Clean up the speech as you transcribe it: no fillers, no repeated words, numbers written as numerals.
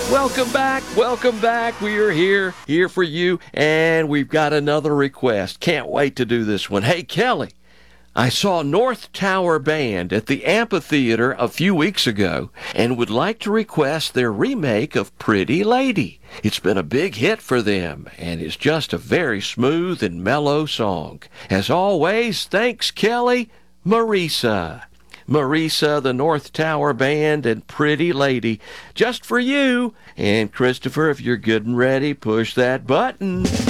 Welcome back. We are here for you, and we've got another request. Can't wait to do this one. Hey, Kelly, I saw North Tower Band at the amphitheater a few weeks ago and would like to request their remake of Pretty Lady. It's been a big hit for them, and it's just a very smooth and mellow song. As always, thanks, Kelly. Marisa, the North Tower Band, and Pretty Lady, just for you. And Christopher, if you're good and ready, push that button.